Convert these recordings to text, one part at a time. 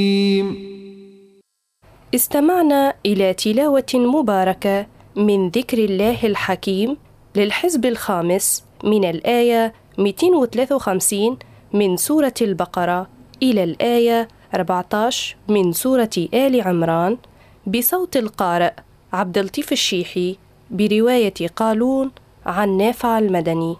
استمعنا إلى تلاوة مباركة من ذكر الله الحكيم للحزب الخامس من الآية 253 من سورة البقرة إلى الآية 14 من سورة آل عمران بصوت القارئ عبد اللطيف الشيحي برواية قالون عن نافع المدني.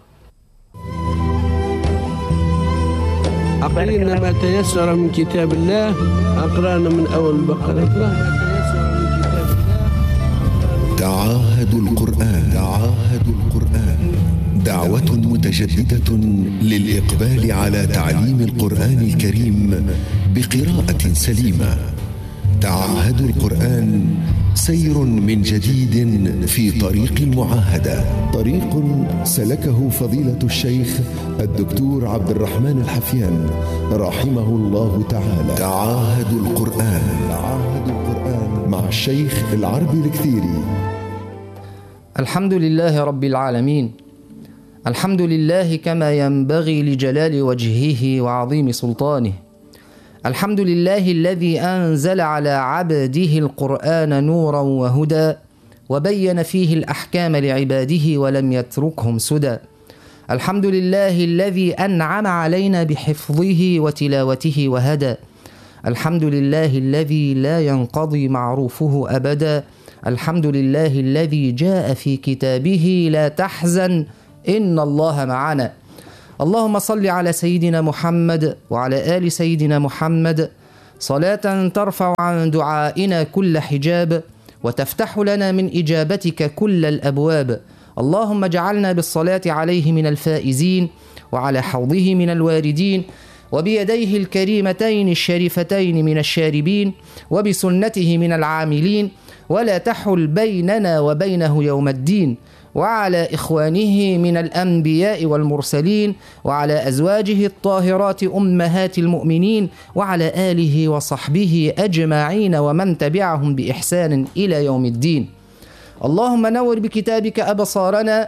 أقرأنا ما تيسر من كتاب الله. أقرأنا من أول البقرة. تعاهدوا القرآن. تعاهدوا القرآن دعوة متجددة للإقبال على تعليم القرآن الكريم بقراءة سليمة. تعاهدوا القرآن سير من جديد في طريق المعاهدة، طريق سلكه فضيلة الشيخ الدكتور عبد الرحمن الحفيان رحمه الله تعالى. تعاهدوا القرآن. تعاهدوا القرآن مع الشيخ العربي الكثيري. الحمد لله رب العالمين، الحمد لله كما ينبغي لجلال وجهه وعظيم سلطانه. الحمد لله الذي أنزل على عبده القرآن نورا وهدى وبين فيه الأحكام لعباده ولم يتركهم سدى. الحمد لله الذي أنعم علينا بحفظه وتلاوته وهدى. الحمد لله الذي لا ينقضي معروفه أبدا. الحمد لله الذي جاء في كتابه لا تحزن إن الله معنا. اللهم صل على سيدنا محمد وعلى آل سيدنا محمد صلاة ترفع عن دعائنا كل حجاب وتفتح لنا من إجابتك كل الأبواب. اللهم اجعلنا بالصلاة عليه من الفائزين وعلى حوضه من الواردين وبيديه الكريمتين الشريفتين من الشاربين وبسنته من العاملين، ولا تحل بيننا وبينه يوم الدين. وعلى إخوانه من الأنبياء والمرسلين وعلى أزواجه الطاهرات أمهات المؤمنين وعلى آله وصحبه أجمعين ومن تبعهم بإحسان إلى يوم الدين. اللهم نور بكتابك أبصارنا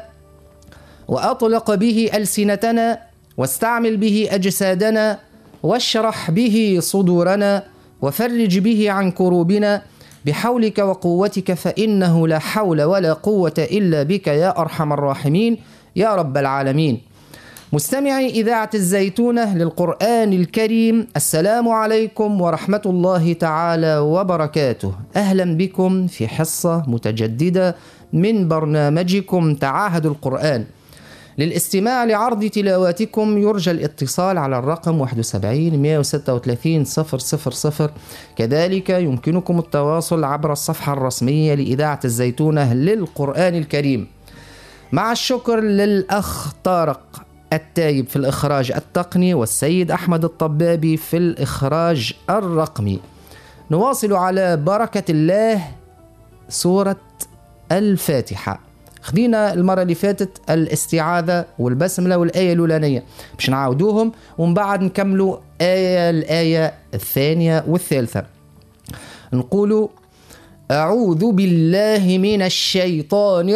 وأطلق به ألسنتنا واستعمل به أجسادنا واشرح به صدورنا وفرج به عن كروبنا بحولك وقوتك، فإنه لا حول ولا قوة إلا بك يا أرحم الراحمين يا رب العالمين. مستمعي إذاعة الزيتونة للقرآن الكريم، السلام عليكم ورحمة الله تعالى وبركاته. أهلا بكم في حصة متجددة من برنامجكم تعاهدوا القرآن. للاستماع لعرض تلاواتكم يرجى الاتصال على الرقم 71 136 000. كذلك يمكنكم التواصل عبر الصفحة الرسمية لإذاعة الزيتونة للقرآن الكريم. مع الشكر للأخ طارق التايب في الإخراج التقني والسيد أحمد الطبابي في الإخراج الرقمي. نواصل على بركة الله سورة الفاتحة. خدينا المرة اللي فاتت الاستعاذة والبسملة والآية الأولانية، مش نعاودوهم ومن بعد نكملوا الآية الثانية والثالثة. نقول أعوذ بالله من الشيطان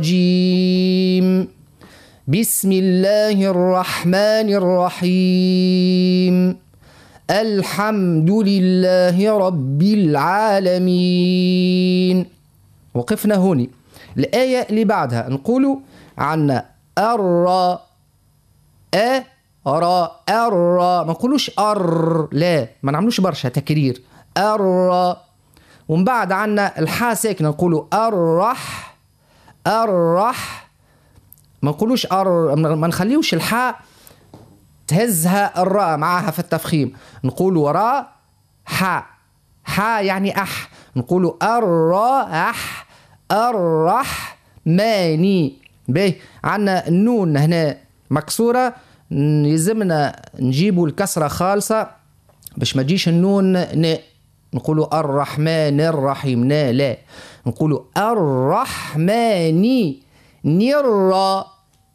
الرجيم، بسم الله الرحمن الرحيم، الحمد لله رب العالمين. وقفنا هوني. الآية اللي بعدها نقولوا عنا الراء الراء الراء، ما نقولوش لا، ما نعملوش برشا تكرير. الراء. ومن بعد عنا الحاء ساكنة نقولوا الرح الرح، ما نقولوش ما نخليوش الحاء تهزها الراء معاها في التفخيم، نقولوا راء حاء حاء يعني أح، نقولوا الراء الرحماني. به عنا النون هنا مكسورة، يلزمنا نجيبوا الكسرة خالصة باش ما تجيش النون نقولوا الرحمن الرحيم لا، نقولوا الرحماني نرى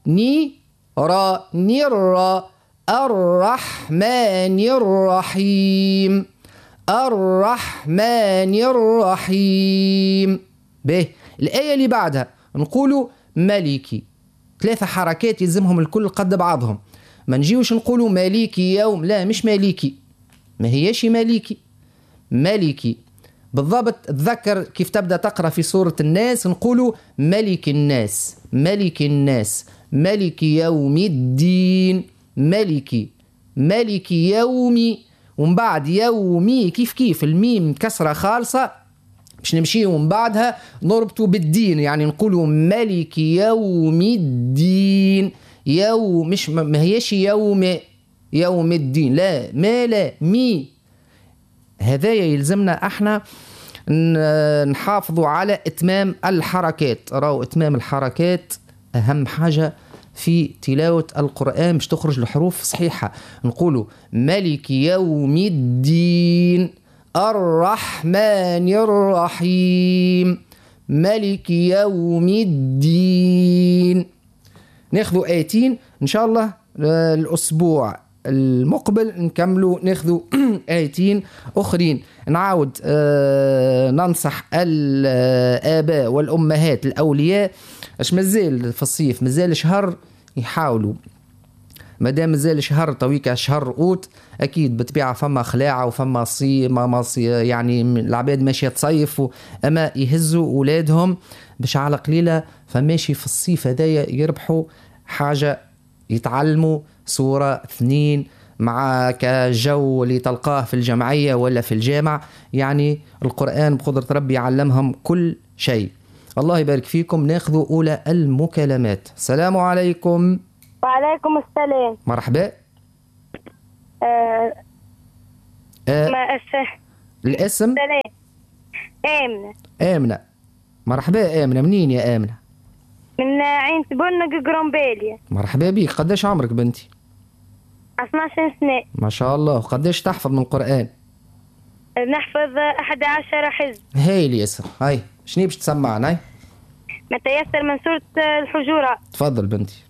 نرى الرحمن الرحيم الرحمن الرحيم. به الآية اللي بعدها نقولوا مالكي، 3 حركات يلزمهم الكل قد بعضهم، ما نجيوش نقولوا مالكي يوم، لا مش مالكي، ما هيش مالكي، ملكي. بالضبط تذكر كيف تبدأ تقرأ في سورة الناس، نقولوا ملك الناس، ملك الناس، ملك يوم الدين، ملكي، ملك يومي. ومن بعد يومي كيف الميم كسرة خالصة باش نمشي ومن بعدها نربطوا بالدين، يعني نقولوا ملك يوم الدين. يوم مش ما هيش يوم الدين، لا ما لا مي. هذايا يلزمنا احنا نحافظوا على اتمام الحركات. راهو اتمام الحركات اهم حاجة في تلاوة القرآن باش تخرج الحروف صحيحة. نقولوا ملك يوم الدين، الرحمن الرحيم، ملك يوم الدين. ناخذوا آيتين إن شاء الله الأسبوع المقبل نكملوا ناخذوا آيتين أخرين. نعاود ننصح الآباء والأمهات الأولياء اش مازال في الصيف، مازال شهر، يحاولوا مادام مازال شهر تويكا شهر أوت أكيد بطبيعة فما خلاعة وفما يعني العباد ماشية تصيف، أما يهزوا أولادهم باش على قليلة فماشي في الصيف هدايا يربحوا حاجة، يتعلموا سورة 2 مع كجو اللي تلقاه في الجمعية ولا في الجامع. يعني القرآن بقدرة ربي يعلمهم كل شيء. الله يبارك فيكم. ناخذوا أولى المكالمات. السلام عليكم. وعليكم السلام. مرحبا. الاسم؟ سلام. آمنة. آمنة. مرحبا آمنة، منين يا آمنة؟ من عين تبنق قرنبالية. مرحبا بيك. قداش عمرك بنتي؟ 12 سنة. ما شاء الله. قداش تحفظ من القرآن؟ نحفظ 11 حزب. هاي ياسر. هاي شنو باش تسمعنا؟ هاي ما تيسر من سورة الحجرات. تفضل بنتي.